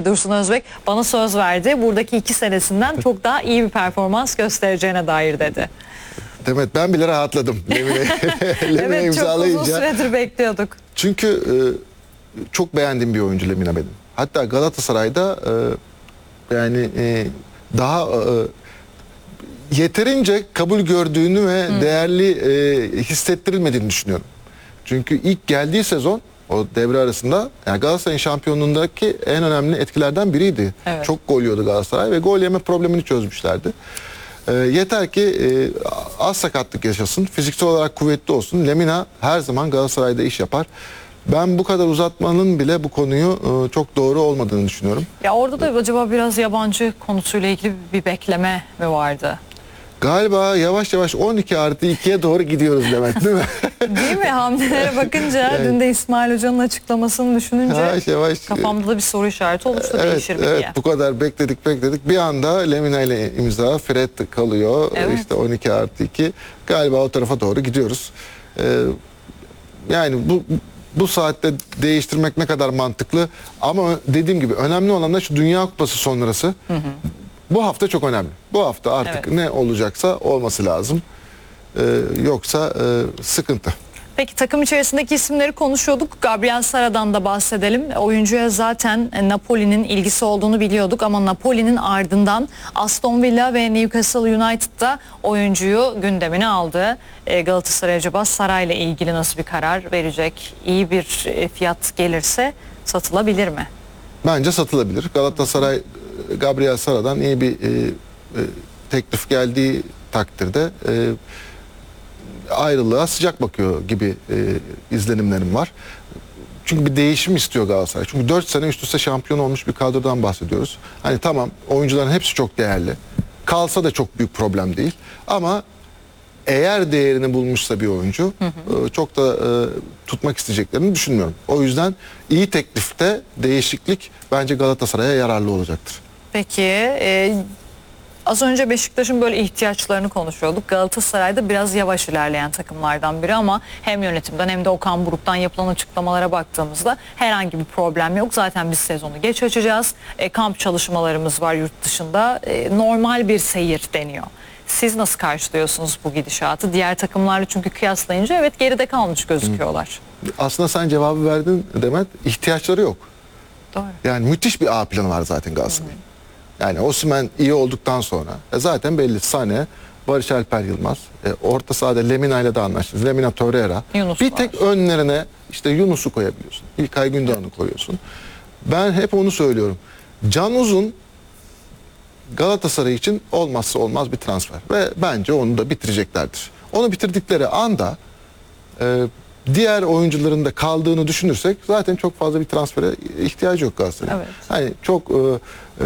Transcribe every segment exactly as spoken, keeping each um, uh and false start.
Dursun Özbek bana söz verdi. Buradaki iki senesinden çok daha iyi bir performans göstereceğine dair dedi. Demet, ben bile rahatladım. Lemine, Lemine evet, imzalayınca. çok uzun süredir bekliyorduk. Çünkü e, çok beğendiğim bir oyuncu Lemina benim. Hatta Galatasaray'da e, yani e, daha e, yeterince kabul gördüğünü ve hmm. değerli e, hissettirilmediğini düşünüyorum. Çünkü ilk geldiği sezon o devre arasında yani Galatasaray'ın şampiyonluğundaki en önemli etkilerden biriydi. Evet. Çok gol yiyordu Galatasaray ve gol yeme problemini çözmüşlerdi. E, yeter ki e, az sakatlık yaşasın, fiziksel olarak kuvvetli olsun. Lemina her zaman Galatasaray'da iş yapar. Ben bu kadar uzatmanın bile bu konuyu e, çok doğru olmadığını düşünüyorum. Ya orada da acaba biraz yabancı konusuyla ilgili bir bekleme mi vardı? Galiba yavaş yavaş on iki artı ikiye doğru gidiyoruz Levent, değil mi? Değil mi? Hamlelere bakınca yani, dün de İsmail Hoca'nın açıklamasını düşününce yavaş yavaş, kafamda da bir soru işareti oluştu, evet, değişir mi evet, diye. Bu kadar bekledik bekledik. Bir anda Lemina ile imza, Fred kalıyor. Evet. İşte on iki artı iki. Galiba o tarafa doğru gidiyoruz. Ee, yani bu bu saatte değiştirmek ne kadar mantıklı. Ama dediğim gibi önemli olan da şu Dünya Kupası sonrası. Hı hı. Bu hafta çok önemli. Bu hafta artık evet. ne olacaksa olması lazım. Ee, yoksa e, sıkıntı. Peki takım içerisindeki isimleri konuşuyorduk. Gabriel Sara'dan da bahsedelim. Oyuncuya zaten Napoli'nin ilgisi olduğunu biliyorduk ama Napoli'nin ardından Aston Villa ve Newcastle United'da oyuncuyu gündemine aldı. Galatasaray acaba Sara'yla ilgili nasıl bir karar verecek? İyi bir fiyat gelirse satılabilir mi? Bence satılabilir. Galatasaray Gabriel Sara'dan iyi bir e, e, teklif geldiği takdirde e, ayrılığa sıcak bakıyor gibi e, izlenimlerim var. Çünkü bir değişim istiyor Galatasaray. Çünkü dört sene üst üste şampiyon olmuş bir kadrodan bahsediyoruz. Hani tamam, oyuncuların hepsi çok değerli. Kalsa da çok büyük problem değil. Ama eğer değerini bulmuşsa bir oyuncu hı hı. E, çok da e, tutmak isteyeceklerini düşünmüyorum. O yüzden iyi teklifte değişiklik bence Galatasaray'a yararlı olacaktır. Peki e, az önce Beşiktaş'ın böyle ihtiyaçlarını konuşuyorduk. Galatasaray'da biraz yavaş ilerleyen takımlardan biri ama hem yönetimden hem de Okan Buruk'tan yapılan açıklamalara baktığımızda herhangi bir problem yok. Zaten biz sezonu geç açacağız. E, kamp çalışmalarımız var yurt dışında. E, normal bir seyir deniyor. Siz nasıl karşılıyorsunuz bu gidişatı? Diğer takımlarla çünkü kıyaslayınca evet geride kalmış gözüküyorlar. Aslında sen cevabı verdin Demet. İhtiyaçları yok. Doğru. Yani müthiş bir A planı var zaten Galatasaray'ın. Yani Osimhen iyi olduktan sonra e zaten belli. Sane, Barış Alper Yılmaz, e, orta sahada Lemina ile de anlaştınız. Lemina, Torreira. Yunus bir var. Tek önlerine işte Yunus'u koyabiliyorsun. İlkay Gündoğan'ı koyuyorsun. Ben hep onu söylüyorum. Can Uzun Galatasaray için olmazsa olmaz bir transfer. Ve bence onu da bitireceklerdir. Onu bitirdikleri anda e, diğer oyuncuların da kaldığını düşünürsek zaten çok fazla bir transfere ihtiyacı yok Galatasaray'ın. Evet. Hani çok e, e,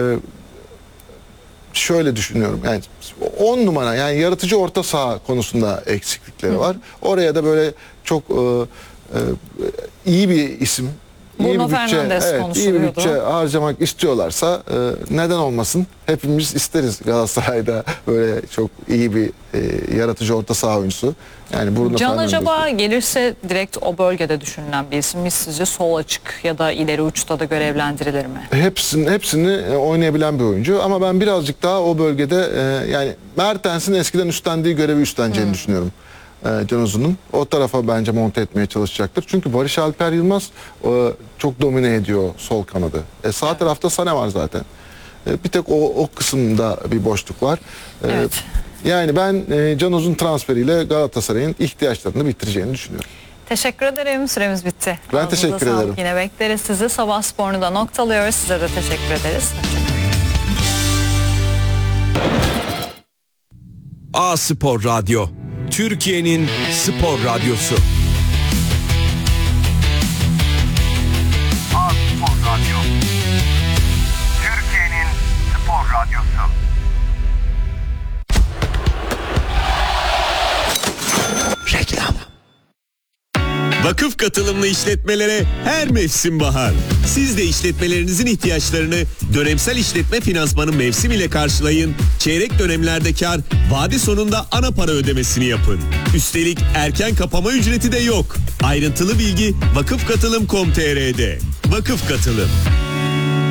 şöyle düşünüyorum. Yani on numara, yani yaratıcı orta saha konusunda eksiklikleri Hı. var. Oraya da böyle çok e, e, iyi bir isim, iyi bir bütçe, evet, iyi bir bütçe harcamak istiyorlarsa e, neden olmasın? Hepimiz isteriz Galatasaray'da böyle çok iyi bir e, yaratıcı orta saha oyuncusu. Yani Bruno Can Fernandes acaba gelirse direkt o bölgede düşünülen bir isim mi? Sizce sol açık ya da ileri uçta da görevlendirilir mi? Hepsini, hepsini oynayabilen bir oyuncu ama ben birazcık daha o bölgede e, yani Mertens'in eskiden üstlendiği görevi üstleneceğini hmm. düşünüyorum. Can Uzun'un o tarafa bence monte etmeye çalışacaktır. Çünkü Barış Alper Yılmaz e, çok domine ediyor sol kanadı. E, sağ evet. tarafta Sane var zaten. E, bir tek o, o kısımda bir boşluk var. E, evet. Yani ben e, Can Uzun transferiyle Galatasaray'ın ihtiyaçlarını bitireceğini düşünüyorum. Teşekkür ederim. Süremiz bitti. Ben Ağzınıza teşekkür sağlık. ederim. Yine bekleriz sizi. Sabah sporunu da noktalıyoruz. Size de teşekkür ederiz. A Spor Radyo, Türkiye'nin spor radyosu. A Spor Radyo, Türkiye'nin spor radyosu. Reklam. Vakıf katılımlı işletmelere her mevsim bahar. Siz de işletmelerinizin ihtiyaçlarını dönemsel işletme finansmanı mevsim ile karşılayın. Çeyrek dönemlerde kar, vade sonunda ana para ödemesini yapın. Üstelik erken kapama ücreti de yok. Ayrıntılı bilgi vakıf katılım nokta com nokta tr'de. Vakıf Katılım.